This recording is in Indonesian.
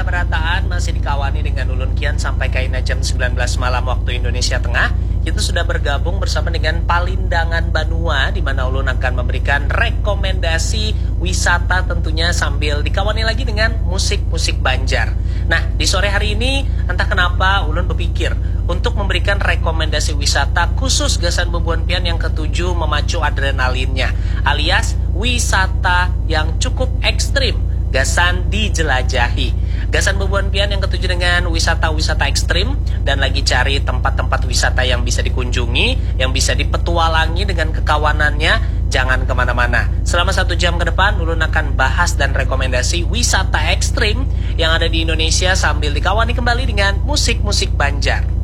Berataan masih dikawani dengan Ulun Kian sampai kaina jam 19 malam waktu Indonesia Tengah. Kita sudah bergabung bersama dengan Palindangan Banua, di mana Ulun akan memberikan rekomendasi wisata tentunya sambil dikawani lagi dengan musik-musik Banjar. Nah, di sore hari ini entah kenapa Ulun berpikir untuk memberikan rekomendasi wisata khusus Gasan Bubuan Pian yang ketujuh memacu adrenalinnya, alias wisata yang cukup ekstrim, Gasan dijelajahi. Gasan Bubuan Pian yang ketujuh dengan wisata-wisata ekstrim dan lagi cari tempat-tempat wisata yang bisa dikunjungi, yang bisa dipetualangi dengan kekawanannya. Jangan kemana-mana. Selama 1 jam ke depan, Ulun akan bahas dan rekomendasi wisata ekstrim yang ada di Indonesia sambil dikawani kembali dengan musik-musik Banjar.